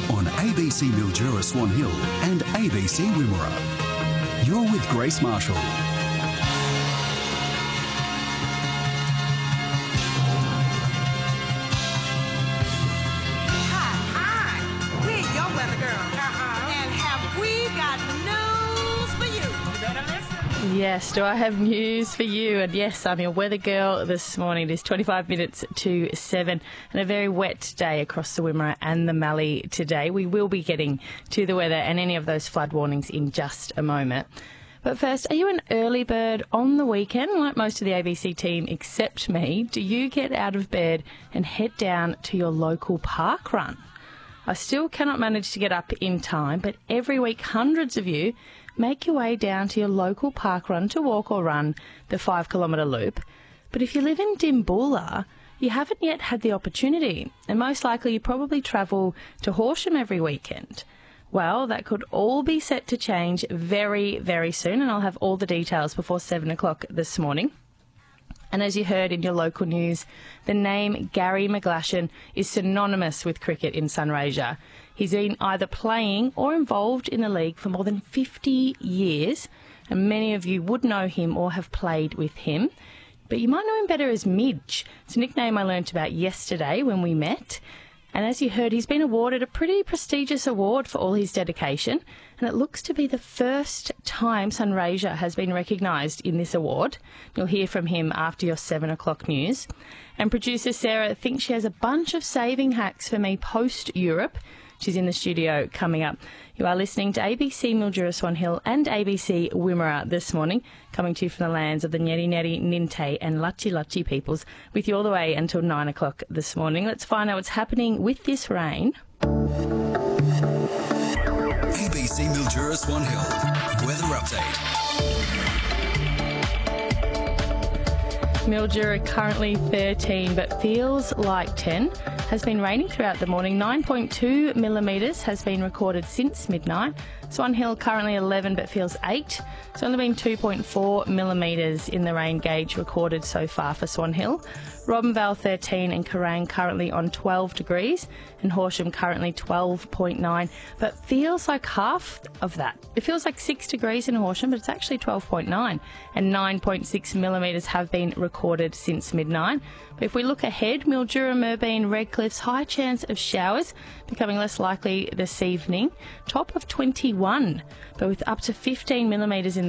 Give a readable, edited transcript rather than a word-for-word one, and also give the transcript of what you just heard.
on ABC Mildura Swan Hill and ABC Wimmera. You're with Grace Marshall. Yes, do I have news for you? And yes, I'm your weather girl this morning. It is 25 minutes to 7 and a very wet day across the Wimmera and the Mallee today. We will be getting to the weather and any of those flood warnings in just a moment. But first, are you an early bird on the weekend? Like most of the ABC team except me, do you get out of bed and head down to your local park run? I still cannot manage to get up in time, but every week hundreds of you make your way down to your local park run to walk or run the 5-kilometre loop. But if you live in Dimboola, you haven't yet had the opportunity, and most likely you probably travel to Horsham every weekend. Well, that could all be set to change very, very soon, and I'll have all the details before 7 o'clock this morning. And as you heard in your local news, the name Gary McGlashan is synonymous with cricket in Sunraysia. He's been either playing or involved in the league for more than 50 years, and many of you would know him or have played with him. But you might know him better as Midge. It's a nickname I learnt about yesterday when we met. And as you heard, he's been awarded a pretty prestigious award for all his dedication, and it looks to be the first time Sunraysia has been recognised in this award. You'll hear from him after your 7 o'clock news. And producer Sarah thinks she has a bunch of saving hacks for me post-Europe. She's in the studio coming up. You are listening to ABC Mildura Swan Hill and ABC Wimmera this morning, coming to you from the lands of the Nyeri Nyeri, Ninte and Lachi Lachi peoples, with you all the way until 9 o'clock this morning. Let's find out what's happening with this rain. ABC Mildura Swan Hill weather update. Mildura currently 13 but feels like 10. Has been raining throughout the morning. 9.2 millimetres has been recorded since midnight. Swan Hill currently 11 but feels 8. It's only been 2.4 millimetres in the rain gauge recorded so far for Swan Hill. Robinvale 13 and Kerrang currently on 12 degrees and Horsham currently 12.9, but feels like half of that. It feels like 6 degrees in Horsham, but it's actually 12.9, and 9.6 millimetres have been recorded since midnight. But if we look ahead, Mildura, Moorabool, Redcliffs, high chance of showers, becoming less likely this evening. Top of 21, but with up to 15 millimetres in